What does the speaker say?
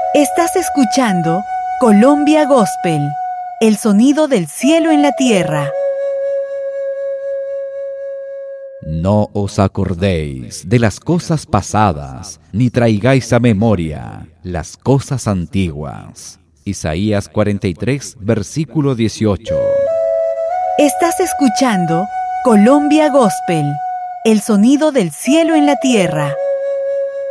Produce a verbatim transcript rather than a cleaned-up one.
Estás escuchando Colombia Gospel, el sonido del cielo en la tierra. No os acordéis de las cosas pasadas, ni traigáis a memoria las cosas antiguas. Isaías cuarenta y tres, versículo dieciocho. Estás escuchando Colombia Gospel, el sonido del cielo en la tierra.